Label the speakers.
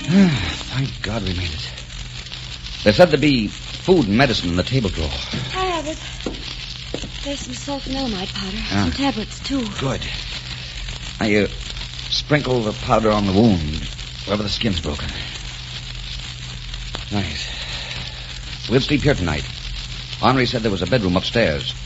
Speaker 1: Thank God we made it. They said there'd be food and medicine in the table drawer.
Speaker 2: I have it. There's some sulfonamide powder. Some tablets, too.
Speaker 1: Good. Now, sprinkle the powder on the wound, wherever the skin's broken. Nice. We'll sleep here tonight. Henri said there was a bedroom upstairs.